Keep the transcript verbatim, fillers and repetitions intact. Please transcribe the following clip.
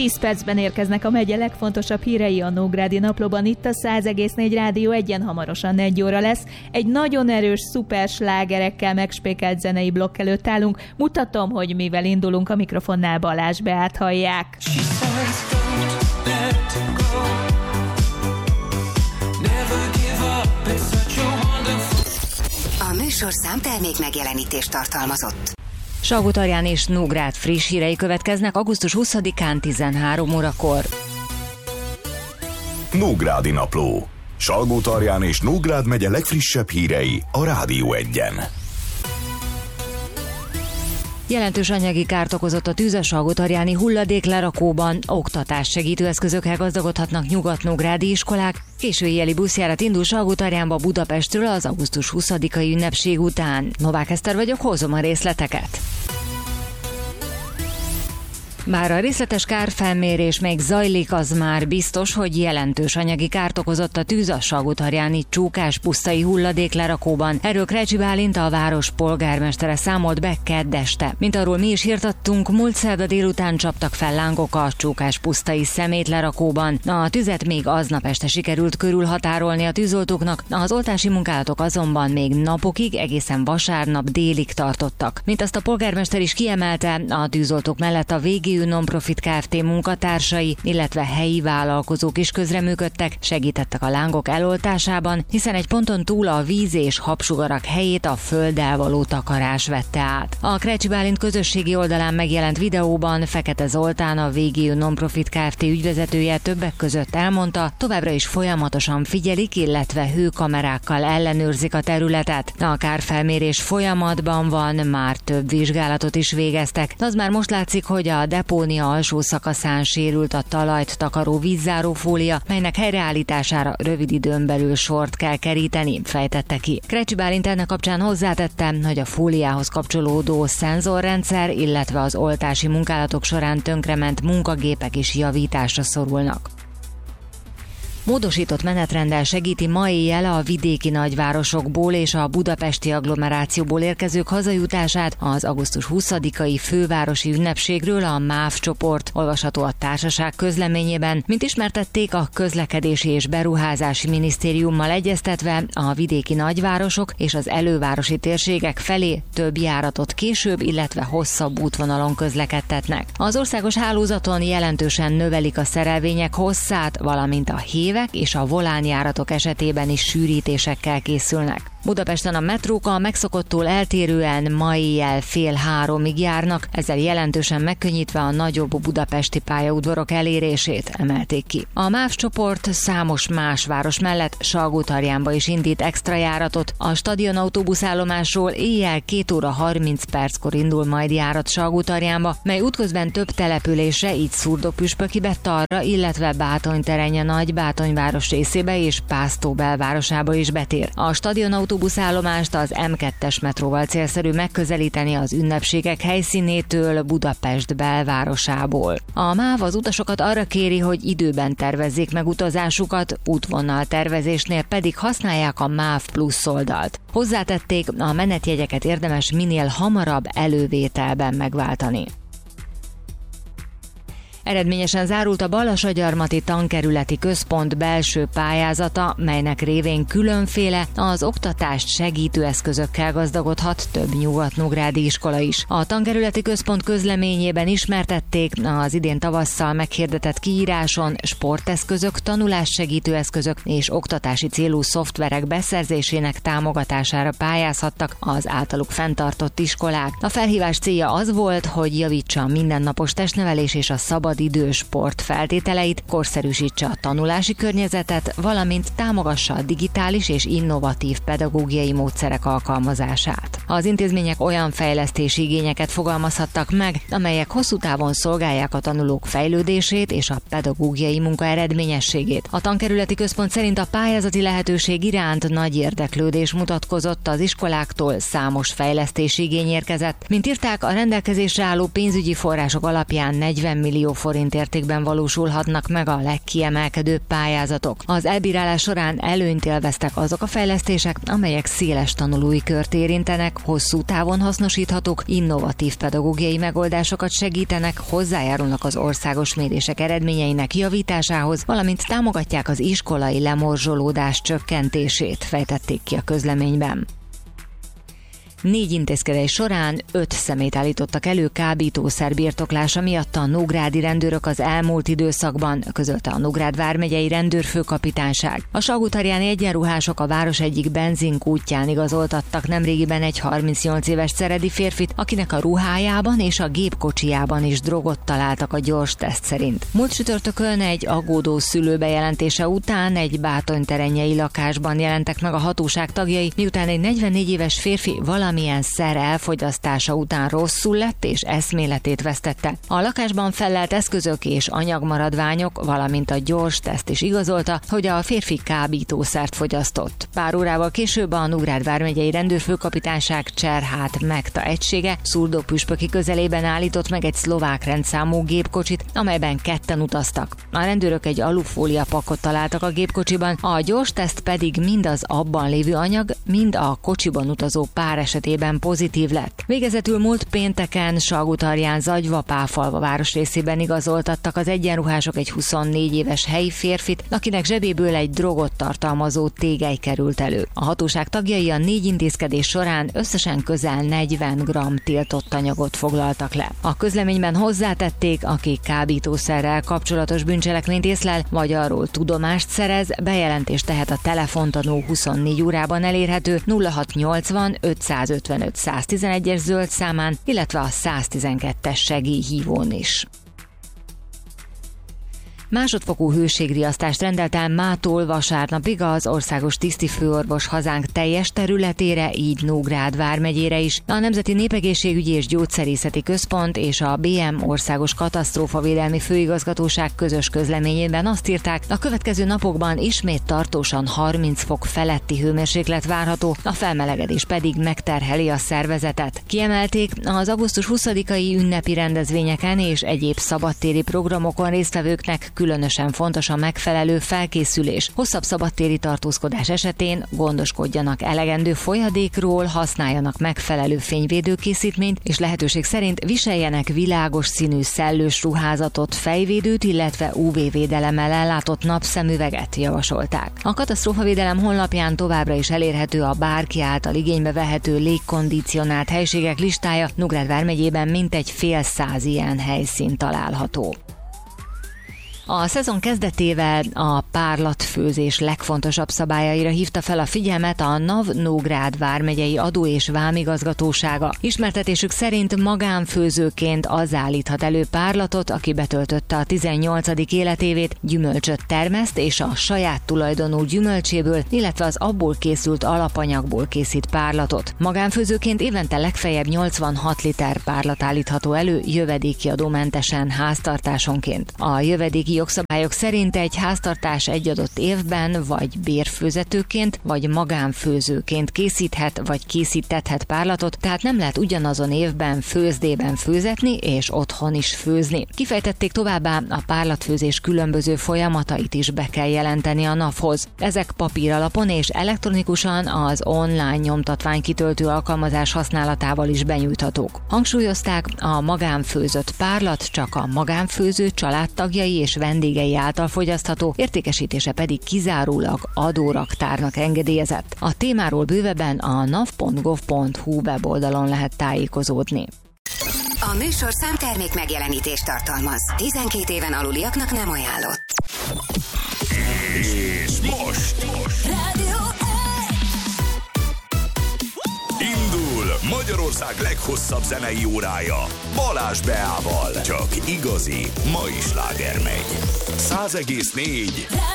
tíz percben érkeznek a megye legfontosabb hírei a Nógrádi Naplóban, itt a száz egész négy Rádió egyen, hamarosan négy óra lesz. Egy nagyon erős, szuper slágerekkel megspékelt zenei blokk előtt állunk. Mutatom, hogy mivel indulunk, a mikrofonnál Balázs Beát hallják. A műsorszám termék megjelenítést tartalmazott. Salgótarján és Nógrád friss hírei következnek augusztus huszadikán tizenhárom órakor. Nógrádi Napló. Salgótarján és Nógrád megye legfrissebb hírei a Rádió egyen. Jelentős anyagi kárt okozott a tűz a salgótarjáni hulladéklerakóban. Oktatás segítő eszközökkel gazdagodhatnak nyugat-nógrádi iskolák. Késői jeli buszjárat indul Salgótarjánba Budapestről az augusztus huszadikai ünnepség után. Novák Eszter vagyok, hozom a részleteket. Bár a részletes kárfelmérés még zajlik, az már biztos, hogy jelentős anyagi kárt okozott a tűz a salgótarjáni Csókáspusztai hulladéklerakóban. Erről Krecsi Bálint, a város polgármestere számolt be kedd este. Mint arról mi is hírtattunk, múlt szerda délután csaptak fel lángok a Csókáspusztai szemétlerakóban. A tüzet még aznap este sikerült körülhatárolni a tűzoltóknak, az oltási munkálatok azonban még napokig, egészen vasárnap délig tartottak. Mint azt a polgármester is kiemelte, a tűzoltók mellett a végé Non-Profit Kft. Munkatársai, illetve helyi vállalkozók is közreműködtek, segítettek a lángok eloltásában, hiszen egy ponton túl a víz és habsugarak helyét a földdel való takarás vette át. A Krecsi Bálint közösségi oldalán megjelent videóban Fekete Zoltán, a végé Non-Profit Kft. Ügyvezetője többek között elmondta, továbbra is folyamatosan figyelik, illetve hőkamerákkal ellenőrzik a területet. A kárfelmérés folyamatban van, már több vizsgálatot is végeztek, de az már most látszik, hogy a depónia alsó szakaszán sérült a talajt takaró vízzárófólia, melynek helyreállítására rövid időn belül sort kell keríteni, fejtette ki. Krecsi Bálint ennek kapcsán hozzátette, hogy a fóliához kapcsolódó szenzorrendszer, illetve az oltási munkálatok során tönkrement munkagépek is javításra szorulnak. Módosított menetrenddel segíti ma éjjel a vidéki nagyvárosokból és a budapesti agglomerációból érkezők hazajutását az augusztus huszadikai fővárosi ünnepségről a MÁV csoport, olvasható a társaság közleményében. Mint ismertették, a Közlekedési és Beruházási Minisztériummal egyeztetve a vidéki nagyvárosok és az elővárosi térségek felé több járatot később, illetve hosszabb útvonalon közlekedtetnek. Az országos hálózaton jelentősen növelik a szerelvények hosszát, valamint a hév és a volánjáratok esetében is sűrítésekkel készülnek. Budapesten a metrók a megszokottól eltérően ma éjjel fél háromig járnak, ezzel jelentősen megkönnyítve a nagyobb budapesti pályaudvarok elérését, emelték ki. A MÁV csoport számos más város mellett Salgótarjánba is indít extra járatot. A stadion autóbuszállomásról éjjel két óra harminc perckor indul majd járat Salgótarjánba, mely útközben több településre, így Szurdópüspökibe, Tarra, illetve Bátonyterenye Nagybátonyváros részébe és Pásztó belvárosába is betér. A stadion autóbuszállomást az em kettes metróval célszerű megközelíteni az ünnepségek helyszínétől, Budapest belvárosából. A MÁV az utasokat arra kéri, hogy időben tervezzék meg utazásukat, útvonal tervezésnél pedig használják a MÁV Plus oldalt. Hozzátették, a menetjegyeket érdemes minél hamarabb elővételben megváltani. Eredményesen zárult a Balassagyarmati Tankerületi Központ belső pályázata, melynek révén különféle, az oktatást segítő eszközökkel gazdagodhat több nyugat-nógrádi iskola is. A Tankerületi Központ közleményében ismertették, az idén tavasszal meghirdetett kiíráson sporteszközök, tanulássegítő eszközök és oktatási célú szoftverek beszerzésének támogatására pályázhattak az általuk fenntartott iskolák. A felhívás célja az volt, hogy javítsa a mindennapos testnevelés és a szabad idő sport feltételeit, korszerűsítse a tanulási környezetet, valamint támogassa a digitális és innovatív pedagógiai módszerek alkalmazását. Az intézmények olyan fejlesztési igényeket fogalmazhattak meg, amelyek hosszú távon szolgálják a tanulók fejlődését és a pedagógiai munka eredményességét. A Tankerületi Központ szerint a pályázati lehetőség iránt nagy érdeklődés mutatkozott, az iskoláktól számos fejlesztési igény érkezett. Mint írták, a rendelkezésre álló pénzügyi források alapján negyven millió forint értékben valósulhatnak meg a legkiemelkedőbb pályázatok. Az elbírálás során előnyt élveztek azok a fejlesztések, amelyek széles tanulói kört érintenek, hosszú távon hasznosíthatók, innovatív pedagógiai megoldásokat segítenek, hozzájárulnak az országos mérések eredményeinek javításához, valamint támogatják az iskolai lemorzsolódás csökkentését, fejtették ki a közleményben. Négy intézkedés során öt személyt állítottak elő kábítószer birtoklása miatt a nógrádi rendőrök az elmúlt időszakban, közölte a Nógrád vármegyei rendőrfőkapitányság. A salgótarjáni egyenruhások a város egyik benzinkútján igazoltattak nemrégiben egy harmincnyolc éves szeredi férfit, akinek a ruhájában és a gépkocsijában is drogot találtak a gyors teszt szerint. Múlt csütörtökön egy aggódó szülő bejelentése után egy bátonyterenyei lakásban jelentek meg a hatóság tagjai, miután egy negyvennégy éves férfi valami milyen szer elfogyasztása után rosszul lett és eszméletét vesztette. A lakásban fellelt eszközök és anyagmaradványok, valamint a gyors teszt is igazolta, hogy a férfi kábítószert fogyasztott. Pár órával később a Nógrád vármegyei rendőrfőkapitányság Cserhát Megta egysége Szurdópüspöki közelében állított meg egy szlovák rendszámú gépkocsit, amelyben ketten utaztak. A rendőrök egy alufólia pakot találtak a gépkocsiban, a gyors teszt pedig mind az abban lévő anyag, mind a kocsiban utazó pár esetében pozitív lett. Végezetül múlt pénteken Salgótarján Zagyva-Páfalva városrészében igazoltattak az egyenruhások egy huszonnégy éves helyi férfit, akinek zsebéből egy drogot tartalmazó tégely került elő. A hatóság tagjai a négy intézkedés során összesen közel negyven gramm tiltott anyagot foglaltak le. A közleményben hozzátették, aki kábítószerrel kapcsolatos bűncselekményt észlel, vagy arról tudomást szerez, bejelentést tehet a telefontanú huszonnégy órában elérhető nulla hatszáznyolcvan ötszázötvenöt száztizenegyes zöld számán, illetve a száztizenkettes segélyhívón is. Másodfokú hőségriasztást rendelt el mától vasárnapig az országos tisztifőorvos hazánk teljes területére, így Nógrád vármegyére is. A Nemzeti Népegészségügyi és Gyógyszerészeti Központ és a bé em Országos Katasztrófavédelmi Főigazgatóság közös közleményében azt írták, a következő napokban ismét tartósan harminc fok feletti hőmérséklet várható, a felmelegedés pedig megterheli a szervezetet. Kiemelték, az augusztus huszadikai ünnepi rendezvényeken és egyéb szabadtéri programokon résztvevőknek különösen fontos a megfelelő felkészülés. Hosszabb szabadtéri tartózkodás esetén gondoskodjanak elegendő folyadékról, használjanak megfelelő fényvédőkészítményt, és lehetőség szerint viseljenek világos színű szellős ruházatot, fejvédőt, illetve ú vé-védelemmel ellátott napszemüveget javasolták. A katasztrófavédelem honlapján továbbra is elérhető a bárki által igénybe vehető légkondicionált helységek listája, Nógrád vármegyében mintegy fél száz ilyen helyszín található. A szezon kezdetével a párlatfőzés legfontosabb szabályaira hívta fel a figyelmet a NAV Nógrád vármegyei adó- és vámigazgatósága. Ismertetésük szerint magánfőzőként az állíthat elő párlatot, aki betöltötte a tizennyolcadik életévét, gyümölcsöt termeszt és a saját tulajdonú gyümölcséből, illetve az abból készült alapanyagból készít párlatot. Magánfőzőként évente legfeljebb nyolcvanhat liter párlat állítható elő jövedéki adómentesen háztartásonként. A jövedéki jogszabályok szerint egy háztartás egy adott évben vagy bérfőzetőként, vagy magánfőzőként készíthet, vagy készítethet párlatot, tehát nem lehet ugyanazon évben főzdében főzetni és otthon is főzni. Kifejtették továbbá, a párlatfőzés különböző folyamatait is be kell jelenteni a NAV-hoz. Ezek papír alapon és elektronikusan az online nyomtatványkitöltő alkalmazás használatával is benyújthatók. Hangsúlyozták, a magánfőzött párlat csak a magánfőző családtagjai és vendégei által fogyasztható, értékesítése pedig kizárólag adóraktárnak engedélyezett. A témáról bővebben a nav pont gov pont hu weboldalon lehet tájékozódni. A műsorszám termék megjelenítést tartalmaz. tizenkét éven aluliaknak nem ajánlott. És most, most. Rádió Indul Magyarország leghosszabb zenei órája Balázs Beával. Csak igazi mai sláger megy. száz egész négy